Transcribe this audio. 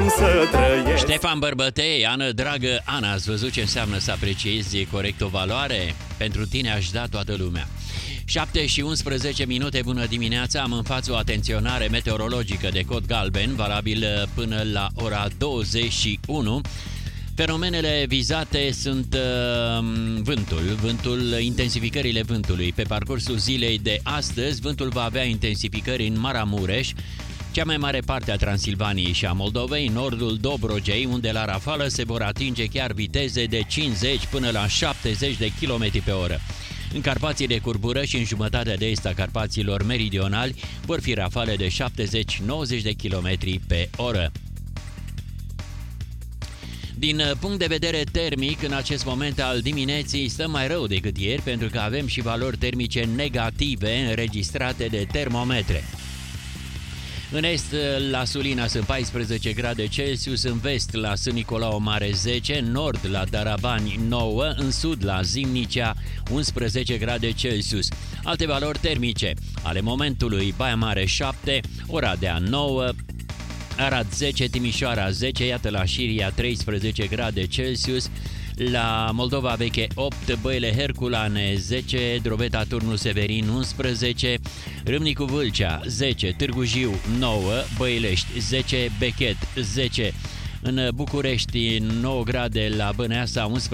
am să trăiesc. Ștefan Bărbătei, Ană dragă Ana, ați văzut ce înseamnă să apreciezi corect o valoare? Pentru tine aș da toată lumea. 7 și 11 minute, bună dimineața, am în față o atenționare meteorologică de cod galben, valabil până la ora 21. Fenomenele vizate sunt vântul, intensificările vântului. Pe parcursul zilei de astăzi, vântul va avea intensificări în Maramureș, cea mai mare parte a Transilvaniei și a Moldovei, nordul Dobrogei, unde la rafală se vor atinge chiar viteze de 50 până la 70 de km pe oră. În Carpații de Curbură și în jumătatea de est a Carpaților meridionali vor fi rafale de 70-90 de km pe oră. Din punct de vedere termic, în acest moment al dimineții stăm mai rău decât ieri, pentru că avem și valori termice negative înregistrate de termometre. În est, la Sulina sunt 14 grade Celsius, în vest, la Sân Nicolau Mare 10, în nord, la Darabani 9, în sud, la Zimnicea 11 grade Celsius. Alte valori termice ale momentului: Baia Mare 7, Oradea 9, Arad 10, Timișoara 10, iată la Șiria 13 grade Celsius, la Moldova Veche 8, Băile Herculane 10, Drobeta Turnu Severin 11, Râmnicu Vâlcea 10, Târgu Jiu 9, Băilești 10, Bechet 10, în București 9 grade, la Băneasa 11